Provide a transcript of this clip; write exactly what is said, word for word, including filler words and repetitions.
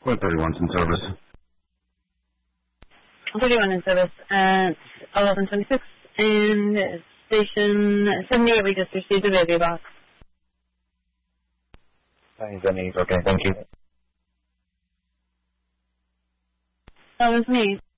Point thirty-one's in service. thirty-one in service at eleven twenty-six, and station seventy-eight, we just received a baby box. seventy-eight, okay, thank you. That was me.